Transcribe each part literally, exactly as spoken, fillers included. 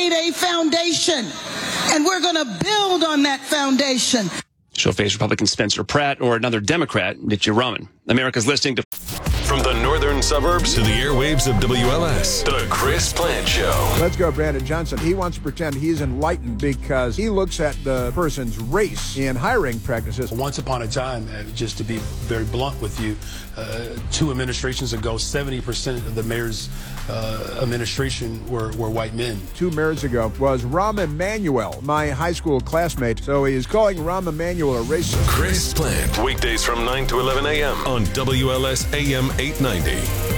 laid a foundation, and we're going to build on that foundation. She'll face Republican Spencer Pratt or another Democrat, Nitya Raman. America's listening to... From the northern suburbs to the airwaves of W L S, The Chris Plante Show. Let's go, Brandon Johnson. He wants to pretend he's enlightened because he looks at the person's race in hiring practices. Once upon a time, uh, just to be very blunt with you, uh, two administrations ago, seventy percent of the mayor's uh, administration were, were white men. Two mayors ago was Rahm Emanuel, my high school classmate. So he is calling Rahm Emanuel a racist. Chris Plante, weekdays from nine to eleven a.m. on W L S A M eight ninety.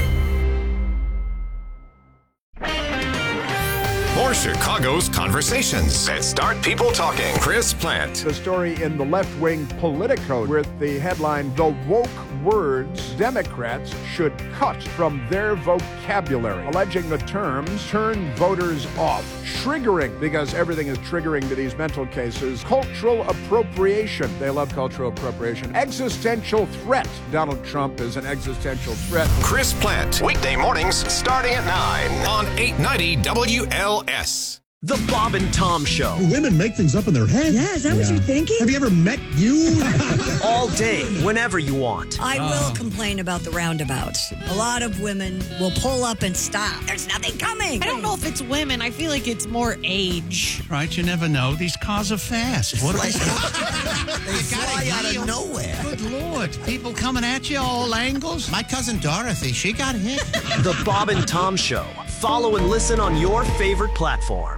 More Chicago's conversations that start people talking. Chris Plante. The story in the left-wing Politico with the headline, "The woke words Democrats should cut from their vocabulary," alleging the terms turn voters off. Triggering, because everything is triggering to these mental cases. Cultural appropriation. They love cultural appropriation. Existential threat. Donald Trump is an existential threat. Chris Plante. Weekday mornings starting at nine on eight ninety W L S. The Bob and Tom Show. Women make things up in their head. Yeah, is that yeah. what you're thinking? Have you ever met you? All day, whenever you want. I uh. will complain about the roundabouts. A lot of women will pull up and stop. There's nothing coming. I don't know if it's women. I feel like it's more age. Right, you never know. These cars are fast. What are they? They fly out of nowhere. Good Lord. People coming at you all angles. My cousin Dorothy, she got hit. The Bob and Tom Show. Follow and listen on your favorite platform.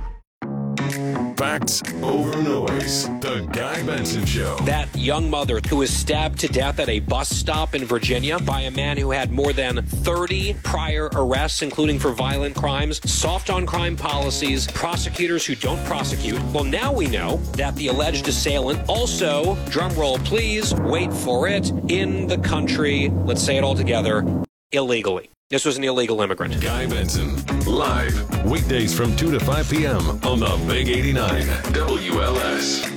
Facts over noise. The Guy Benson Show. That young mother who was stabbed to death at a bus stop in Virginia by a man who had more than thirty prior arrests, including for violent crimes, soft on crime policies, prosecutors who don't prosecute. Well, now we know that the alleged assailant also, drumroll please, wait for it, in the country, let's say it all together, illegally. This was an illegal immigrant. Guy Benson, live, weekdays from two to five p.m. on the Big eighty-nine W L S.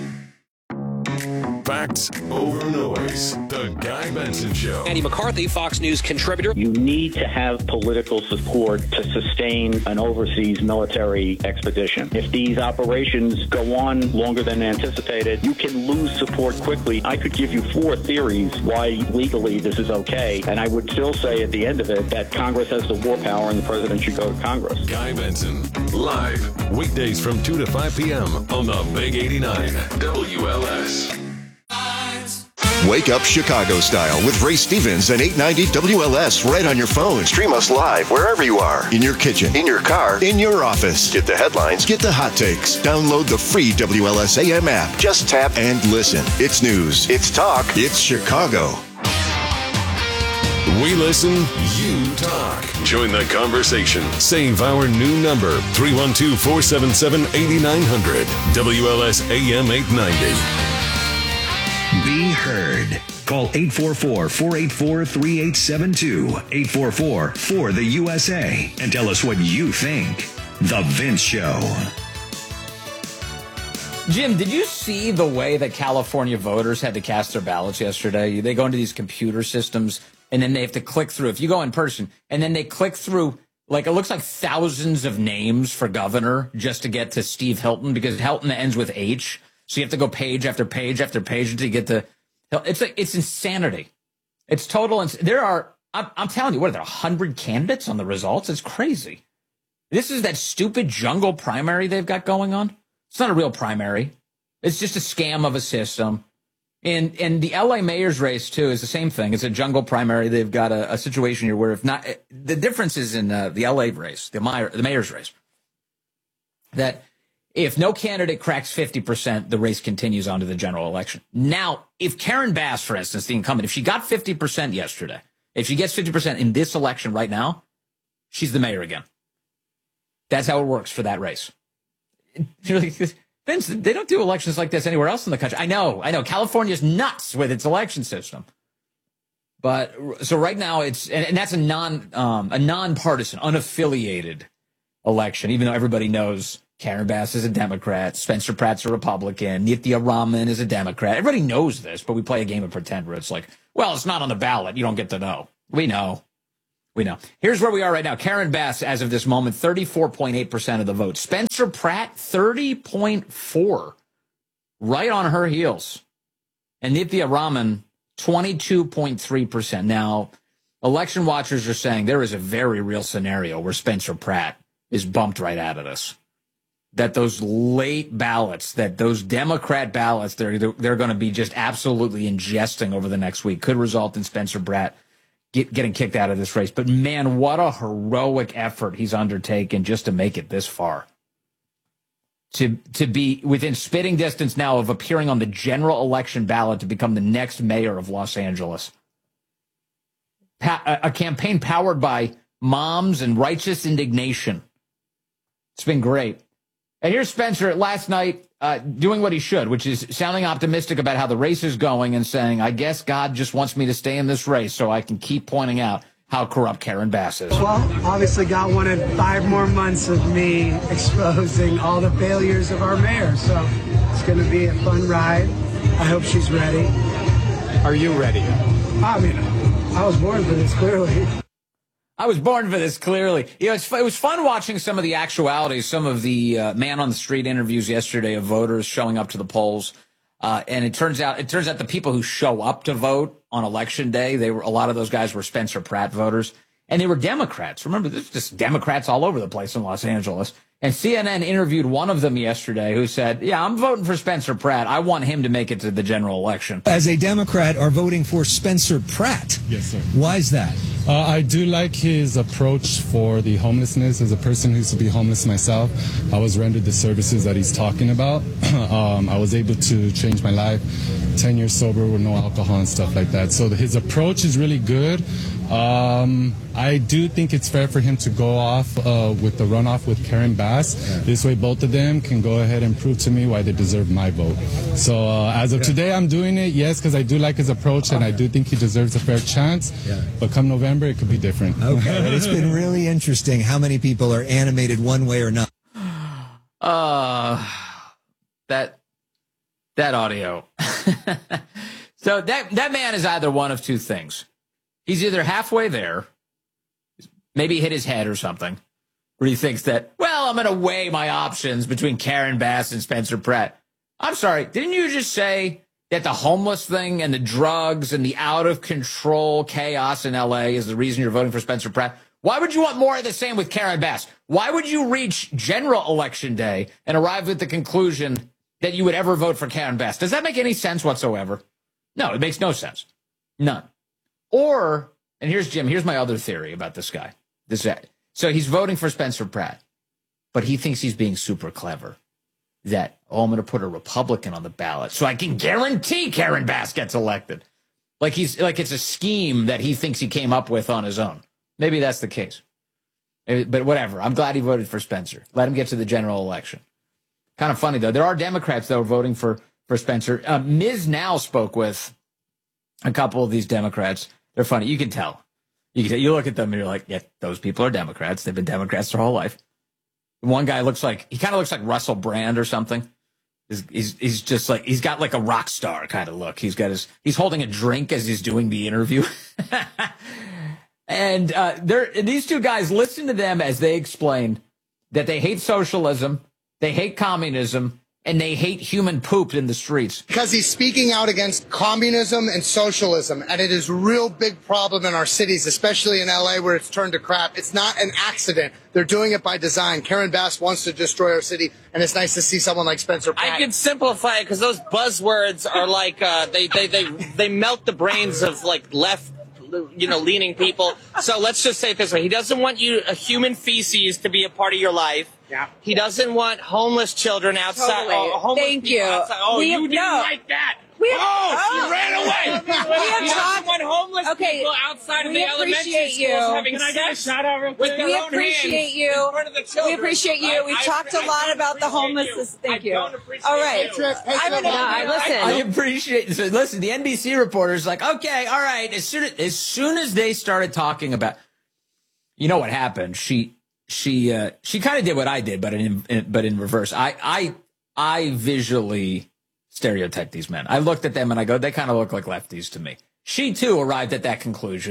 Facts over noise. The Guy Benson Show. Andy McCarthy, Fox News contributor. You need to have political support to sustain an overseas military expedition. If these operations go on longer than anticipated, you can lose support quickly. I could give you four theories why legally this is okay, and I would still say at the end of it that Congress has the war power and the president should go to Congress. Guy Benson, live, weekdays from two to five p.m. on the Big eighty-nine W L S. Wake up Chicago style with Ray Stevens and eight ninety W L S right on your phone. Stream us live wherever you are. In your kitchen, in your car, in your office. Get the headlines, get the hot takes. Download the free W L S A M app. Just tap and listen. It's news, it's talk, it's Chicago. We listen, you talk. Join the conversation. Save our new number, three one two, four seven seven, eight nine zero zero. W L S A M eight ninety. Be heard. Call eight four four, four eight four, three eight seven two, eight four four, four the U S A, and tell us what you think. The Vince Show. Jim, did you see the way that California voters had to cast their ballots yesterday? They go into these computer systems, and then they have to click through. If you go in person, and then they click through, like, it looks like thousands of names for governor just to get to Steve Hilton, because Hilton ends with H. So you have to go page after page after page until you get to. It's like it's insanity. It's total. Ins- there are. I'm, I'm telling you, what are there? A hundred candidates on the results? It's crazy. This is that stupid jungle primary they've got going on. It's not a real primary. It's just a scam of a system. And and the L A mayor's race too is the same thing. It's a jungle primary. They've got a, a situation here where if not, the difference is in uh, the L A race, the mayor, the mayor's race, that. If no candidate cracks fifty percent, the race continues on to the general election. Now, if Karen Bass, for instance, the incumbent, if she got fifty percent yesterday, if she gets fifty percent in this election right now, she's the mayor again. That's how it works for that race. Vince, they don't do elections like this anywhere else in the country. I know, I know. California's nuts with its election system. But so right now it's, and, and that's a non, um, a nonpartisan, unaffiliated election, even though everybody knows Karen Bass is a Democrat, Spencer Pratt's a Republican, Nitya Raman is a Democrat. Everybody knows this, but we play a game of pretend where it's like, well, it's not on the ballot. You don't get to know. We know. We know. Here's where we are right now. Karen Bass, as of this moment, thirty-four point eight percent of the vote. Spencer Pratt, thirty point four. Right on her heels. And Nithya Raman, twenty-two point three percent. Now, election watchers are saying there is a very real scenario where Spencer Pratt is bumped right out of this. That those late ballots, that those Democrat ballots, they're, they're going to be just absolutely ingesting over the next week could result in Spencer Pratt get, getting kicked out of this race. But, man, what a heroic effort he's undertaken just to make it this far. To, to be within spitting distance now of appearing on the general election ballot to become the next mayor of Los Angeles. Pa- a, a campaign powered by moms and righteous indignation. It's been great. And here's Spencer last night uh, doing what he should, which is sounding optimistic about how the race is going and saying, I guess God just wants me to stay in this race so I can keep pointing out how corrupt Karen Bass is. Well, obviously God wanted five more months of me exposing all the failures of our mayor. So it's going to be a fun ride. I hope she's ready. Are you ready? I mean, I was born for this, clearly. I was born for this, clearly. You know, it's, it was fun watching some of the actualities, some of the uh, man-on-the-street interviews yesterday of voters showing up to the polls. Uh, and it turns out it turns out the people who show up to vote on Election Day, they were a lot of those guys were Spencer Pratt voters. And they were Democrats. Remember, there's just Democrats all over the place in Los Angeles. And C N N interviewed one of them yesterday who said, yeah, I'm voting for Spencer Pratt. I want him to make it to the general election. As a Democrat, are voting for Spencer Pratt. Yes, sir. Why is that? Uh, I do like his approach for the homelessness. As a person who used to be homeless myself, I was rendered the services that he's talking about. um, I was able to change my life, ten years sober with no alcohol and stuff like that. So his approach is really good. Um, I do think it's fair for him to go off uh, with the runoff with Karen Bass. Yeah. This way, both of them can go ahead and prove to me why they deserve my vote. So uh, as of yeah. today, I'm doing it, yes, because I do like his approach, and I do think he deserves a fair chance. Yeah. But come November, it could be different. Okay, but it's been really interesting how many people are animated one way or another. Uh, that that audio. So that that man is either one of two things. He's either halfway there, maybe hit his head or something, where he thinks that, well, I'm going to weigh my options between Karen Bass and Spencer Pratt. I'm sorry, didn't you just say that the homeless thing and the drugs and the out-of-control chaos in L A is the reason you're voting for Spencer Pratt? Why would you want more of the same with Karen Bass? Why would you reach general election day and arrive at the conclusion that you would ever vote for Karen Bass? Does that make any sense whatsoever? No, it makes no sense. None. Or, and here's Jim, here's my other theory about this guy. This So he's voting for Spencer Pratt, but he thinks he's being super clever. That, oh, I'm going to put a Republican on the ballot so I can guarantee Karen Bass gets elected. Like he's like it's a scheme that he thinks he came up with on his own. Maybe that's the case. But whatever. I'm glad he voted for Spencer. Let him get to the general election. Kind of funny, though. There are Democrats that are voting for, for Spencer. Uh, Miz Now spoke with a couple of these Democrats. They're funny. You can tell. You can tell. You look at them and you're like, yeah, those people are Democrats. They've been Democrats their whole life. One guy looks like, he kind of looks like Russell Brand or something. He's, he's, he's just like, he's got like a rock star kind of look. He's got his, he's holding a drink as he's doing the interview. and, uh, they're, and these two guys, listen to them as they explain that they hate socialism, they hate communism, and they hate human poop in the streets. Because he's speaking out against communism and socialism, and it is a real big problem in our cities, especially in L A where it's turned to crap. It's not an accident. They're doing it by design. Karen Bass wants to destroy our city, and it's nice to see someone like Spencer Pratt. I can simplify it because those buzzwords are like, uh, they, they, they, they melt the brains of like left, you know, leaning people. So let's just say it this way. He doesn't want you, a human feces, to be a part of your life. Yeah. He doesn't want homeless children outside. Totally. Uh, homeless Thank people you. outside. Oh, we you have, didn't no. like that. We have, oh, oh, she ran away. We have he talked. doesn't want homeless okay, people outside of we the elementary appreciate you. schools having Can I sex get a shout out real quick? with their We own appreciate hands you. in front of the children. We appreciate you. We've I, talked I, a lot I about the homelessness. You. Thank I you. Don't appreciate all right. You. I'm gonna I, listen. I appreciate. So listen, the N B C reporter's like, okay, all right. As soon as, as soon as they started talking about, you know what happened? She she uh, she kind of did what I did, but in, in but in reverse. I I I visually stereotype these men. I looked at them and I go, they kind of look like lefties to me. She too arrived at that conclusion.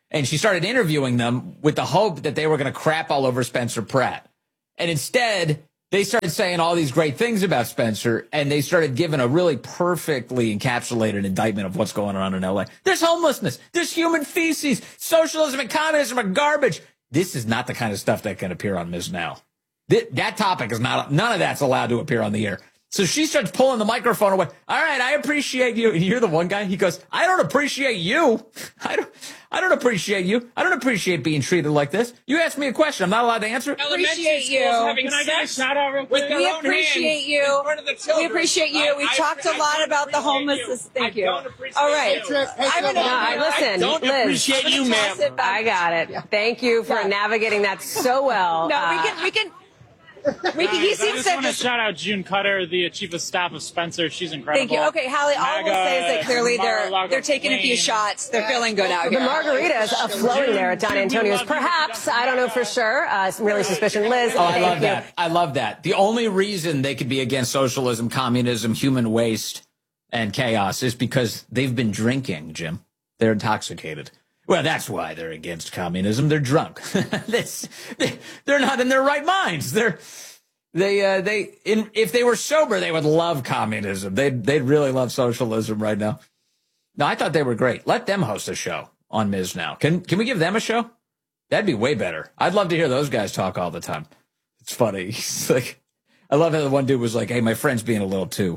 And she started interviewing them with the hope that they were going to crap all over Spencer Pratt. And instead, they started saying all these great things about Spencer, and they started giving a really perfectly encapsulated indictment of what's going on in L A. There's homelessness. There's human feces. Socialism and communism are garbage. This is not the kind of stuff that can appear on Miz Now. Th- that topic is not, none of that's allowed to appear on the air. So she starts pulling the microphone away. All right, I appreciate you. And you're the one guy. He goes, I don't appreciate you. I don't, I don't appreciate you. I don't appreciate being treated like this. You asked me a question. I'm not allowed to answer. Appreciate you. Having Can I sex get a shout out real quick? with their We own appreciate hands you. in front of the children. We appreciate you. I- We I- talked I a lot don't about the appreciate homelessness. you. Thank I you. don't appreciate All right. you. I'm gonna, No, I- listen, don't Liz. appreciate you, ma'am. I got it. Thank you for Yeah. navigating that so well. No, Uh, we can. We can. We can. He I seems just to want to just. shout out June Cutter, the chief of staff of Spencer. She's incredible. Thank you. Okay, Hallie. All I will say is that clearly they're Mar-a-Lago they're taking a few Plain. shots. They're feeling good out The here. margaritas are flowing there at Don Antonio's. Perhaps, I don't know for sure. Uh, some really suspicion. Liz, Oh, I thank love you. that. I love that. The only reason they could be against socialism, communism, human waste, and chaos is because they've been drinking, Jim. They're intoxicated. Well, that's why they're against communism. They're drunk. This- they, they're not in their right minds. They're they uh, they in, if they were sober, they would love communism. They'd they'd really love socialism right now. No, I thought they were great. Let them host a show on Miz Now. Can can we give them a show? That'd be way better. I'd love to hear those guys talk all the time. It's funny. It's like, I love how the one dude was like, "Hey, my friend's being a little too,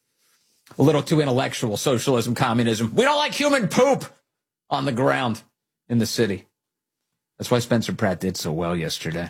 a little too intellectual. Socialism, communism. We don't like human poop on the ground in the city." That's why Spencer Pratt did so well yesterday.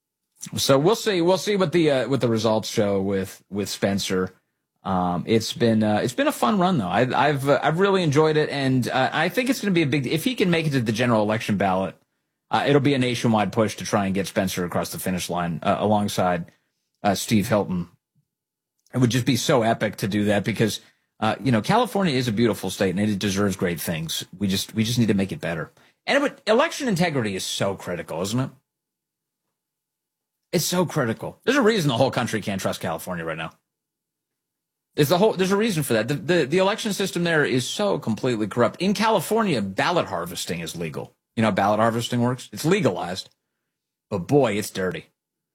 So we'll see. We'll see what the uh, what the results show with with Spencer. Um, it's been uh, it's been a fun run though. I, I've uh, I've really enjoyed it, and uh, I think it's going to be a big. If he can make it to the general election ballot, uh, it'll be a nationwide push to try and get Spencer across the finish line uh, alongside uh, Steve Hilton. It would just be so epic to do that because uh, you know California is a beautiful state and it deserves great things. We just we just need to make it better. And it would, election integrity is so critical, isn't it? It's so critical. There's a reason the whole country can't trust California right now. There's the whole. There's a reason for that. The, the the election system there is so completely corrupt. In California, ballot harvesting is legal. You know how ballot harvesting works? It's legalized, but boy, it's dirty.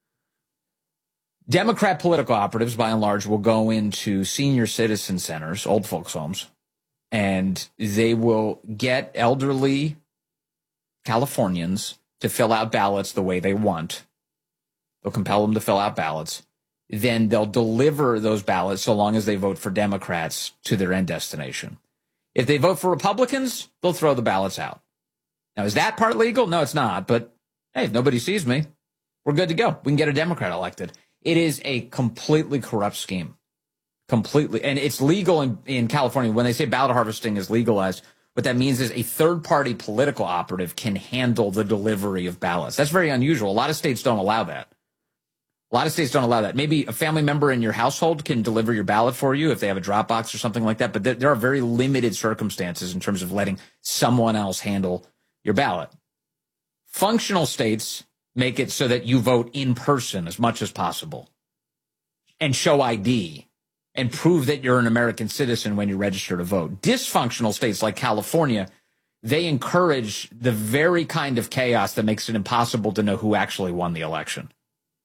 Democrat political operatives, by and large, will go into senior citizen centers, old folks' homes, and they will get elderly Californians to fill out ballots the way they want. They'll compel them to fill out ballots. Then they'll deliver those ballots so long as they vote for Democrats to their end destination. If they vote for Republicans, they'll throw the ballots out. Now, is that part legal? No, it's not. But, hey, if nobody sees me, we're good to go. We can get a Democrat elected. It is a completely corrupt scheme. Completely. And it's legal in, in California. When they say ballot harvesting is legalized, what that means is a third-party political operative can handle the delivery of ballots. That's very unusual. A lot of states don't allow that. A lot of states don't allow that. Maybe a family member in your household can deliver your ballot for you if they have a drop box or something like that. But there, there are very limited circumstances in terms of letting someone else handle your ballot. Functional states make it so that you vote in person as much as possible and show I D and prove that you're an American citizen when you register to vote. Dysfunctional states like California, they encourage the very kind of chaos that makes it impossible to know who actually won the election.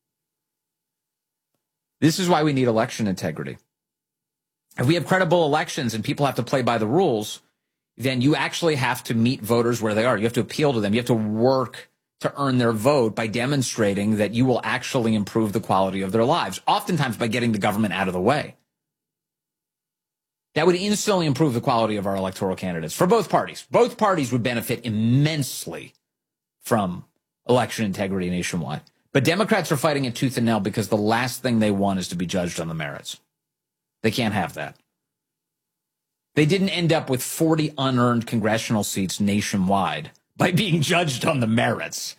This is why we need election integrity. If we have credible elections and people have to play by the rules, then you actually have to meet voters where they are. You have to appeal to them. You have to work to earn their vote by demonstrating that you will actually improve the quality of their lives, oftentimes by getting the government out of the way. That would instantly improve the quality of our electoral candidates for both parties. Both parties would benefit immensely from election integrity nationwide. But Democrats are fighting it tooth and nail because the last thing they want is to be judged on the merits. They can't have that. They didn't end up with forty unearned congressional seats nationwide by being judged on the merits.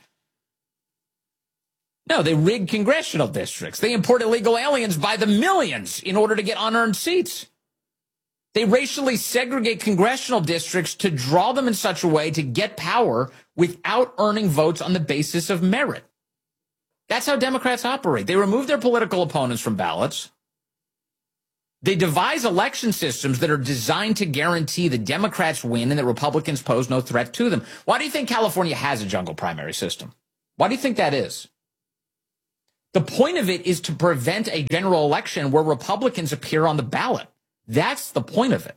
No, they rigged congressional districts. They import illegal aliens by the millions in order to get unearned seats. They racially segregate congressional districts to draw them in such a way to get power without earning votes on the basis of merit. That's how Democrats operate. They remove their political opponents from ballots. They devise election systems that are designed to guarantee the Democrats win and that Republicans pose no threat to them. Why do you think California has a jungle primary system? Why do you think that is? The point of it is to prevent a general election where Republicans appear on the ballot. That's the point of it.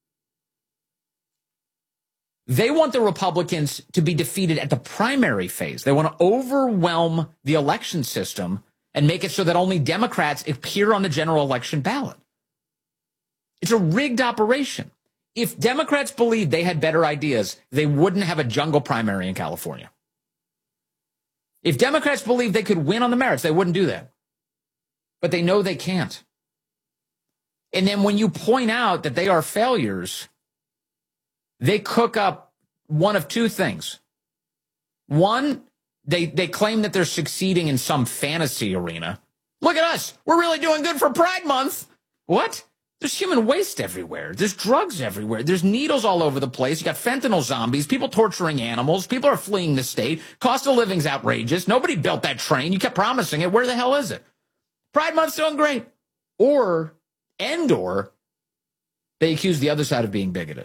They want the Republicans to be defeated at the primary phase. They want to overwhelm the election system and make it so that only Democrats appear on the general election ballot. It's a rigged operation. If Democrats believed they had better ideas, they wouldn't have a jungle primary in California. If Democrats believed they could win on the merits, they wouldn't do that. But they know they can't. And then when you point out that they are failures, they cook up one of two things. One, they, they claim that they're succeeding in some fantasy arena. Look at us. We're really doing good for Pride Month. What? There's human waste everywhere. There's drugs everywhere. There's needles all over the place. You got fentanyl zombies, people torturing animals. People are fleeing the state. Cost of living's outrageous. Nobody built that train. You kept promising it. Where the hell is it? Pride Month's doing great. Or, and or, they accuse the other side of being bigoted.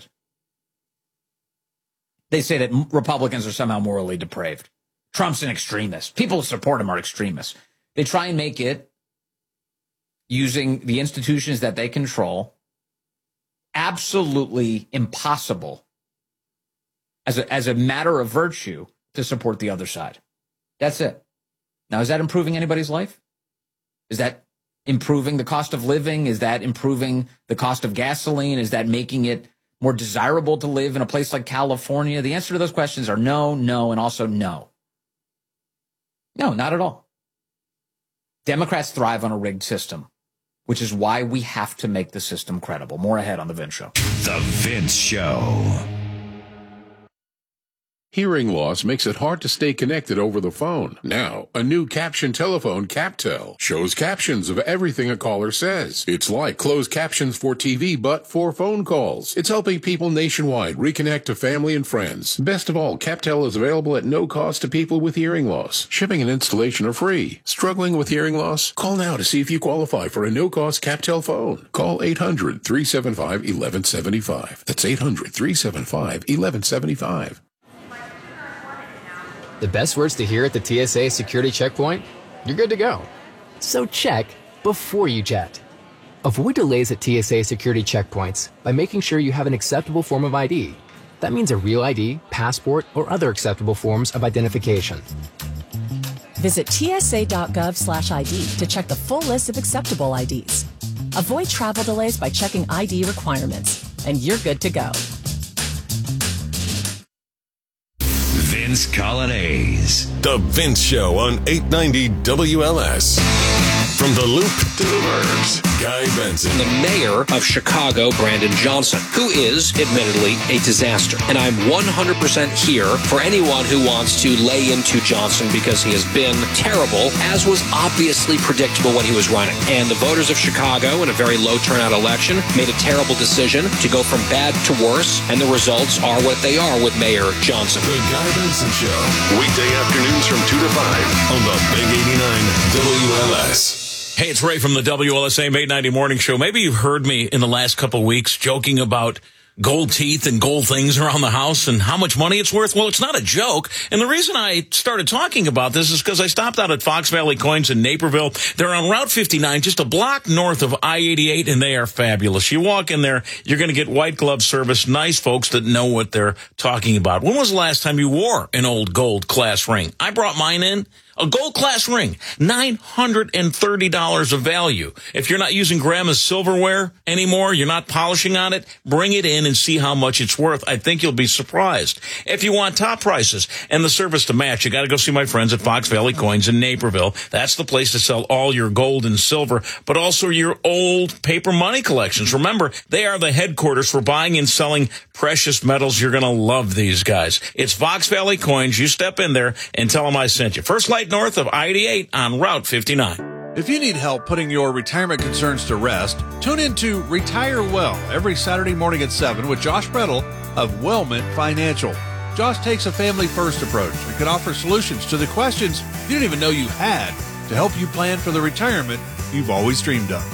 They say that Republicans are somehow morally depraved. Trump's an extremist. People who support him are extremists. They try and make it, using the institutions that they control, absolutely impossible as a, as a matter of virtue to support the other side. That's it. Now, is that improving anybody's life? Is that improving the cost of living? Is that improving the cost of gasoline? Is that making it more desirable to live in a place like California? The answer to those questions are no, no, and also no. No, not at all. Democrats thrive on a rigged system, which is why we have to make the system credible. More ahead on The Vince Show. The Vince Show. Hearing loss makes it hard to stay connected over the phone. Now, a new caption telephone, CapTel, shows captions of everything a caller says. It's like closed captions for T V, but for phone calls. It's helping people nationwide reconnect to family and friends. Best of all, CapTel is available at no cost to people with hearing loss. Shipping and installation are free. Struggling with hearing loss? Call now to see if you qualify for a no-cost CapTel phone. Call eight hundred, three seven five, one one seven five. That's eight hundred, three seven five, one one seven five. The best words to hear at the T S A security checkpoint? You're good to go. So check before you jet. Avoid delays at T S A security checkpoints by making sure you have an acceptable form of I D. That means a real I D, passport, or other acceptable forms of identification. Visit T S A dot gov slash I D to check the full list of acceptable I Ds. Avoid travel delays by checking I D requirements, and you're good to go. Vince Colonnese. The Vince Show on eight ninety W L S. From the Loop to the Burbs, Guy Benson. The mayor of Chicago, Brandon Johnson, who is, admittedly, a disaster. And I'm one hundred percent here for anyone who wants to lay into Johnson because he has been terrible, as was obviously predictable when he was running. And the voters of Chicago, in a very low turnout election, made a terrible decision to go from bad to worse, and the results are what they are with Mayor Johnson. The Guy Benson Show, weekday afternoons from two to five on the Big eighty-nine W L S. Hey, it's Ray from the W L S A eight ninety Morning Show. Maybe you've heard me in the last couple of weeks joking about gold teeth and gold things around the house and how much money it's worth. Well, it's not a joke. And the reason I started talking about this is because I stopped out at Fox Valley Coins in Naperville. They're on Route fifty-nine, just a block north of I eighty-eight, and they are fabulous. You walk in there, you're going to get white glove service, nice folks that know what they're talking about. When was the last time you wore an old gold class ring? I brought mine in. A gold class ring, nine hundred thirty dollars of value. If you're not using grandma's silverware anymore, you're not polishing on it, bring it in and see how much it's worth. I think you'll be surprised. If you want top prices and the service to match, you got to go see my friends at Fox Valley Coins in Naperville. That's the place to sell all your gold and silver, but also your old paper money collections. Remember, they are the headquarters for buying and selling precious metals. You're going to love these guys. It's Fox Valley Coins. You step in there and tell them I sent you. First Light north of I eighty-eight on Route fifty-nine. If you need help putting your retirement concerns to rest, tune in to Retire Well every Saturday morning at seven with Josh Brettel of Wellment Financial. Josh takes a family-first approach and can offer solutions to the questions you didn't even know you had to help you plan for the retirement you've always dreamed of.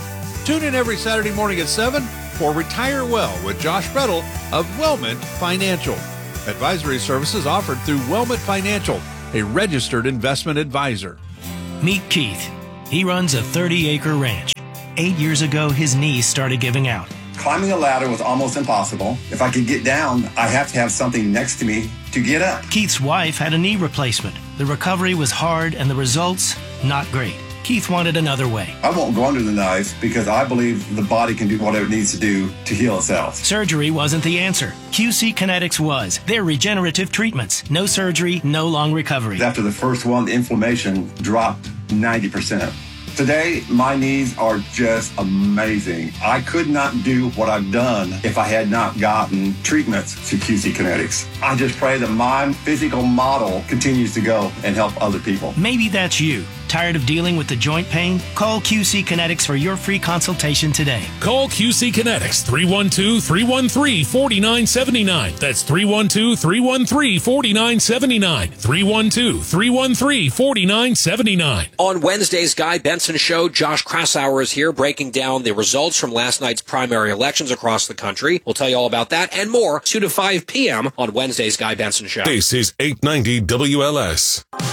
Tune in every Saturday morning at seven for Retire Well with Josh Brettel of Wellment Financial. Advisory services offered through Wellment Financial, a registered investment advisor. Meet Keith. He runs a thirty-acre ranch. Eight years ago, his knees started giving out. Climbing a ladder was almost impossible. If I could get down, I have to have something next to me to get up. Keith's wife had a knee replacement. The recovery was hard and the results, not great. Keith wanted another way. I won't go under the knife because I believe the body can do whatever it needs to do to heal itself. Surgery wasn't the answer. Q C Kinetics was. They're regenerative treatments. No surgery, no long recovery. After the first one, the inflammation dropped ninety percent. Today, my knees are just amazing. I could not do what I've done if I had not gotten treatments to Q C Kinetics. I just pray that my physical model continues to go and help other people. Maybe that's you. Tired of dealing with the joint pain? Call Q C Kinetics for your free consultation today. Call Q C Kinetics, three one two, three one three, four nine seven nine. That's three one two, three one three, four nine seven nine. three one two, three one three, four nine seven nine. On Wednesday's Guy Benson Show, Josh Krausauer is here breaking down the results from last night's primary elections across the country. We'll tell you all about that and more, two to five p.m. on Wednesday's Guy Benson Show. This is eight ninety W L S.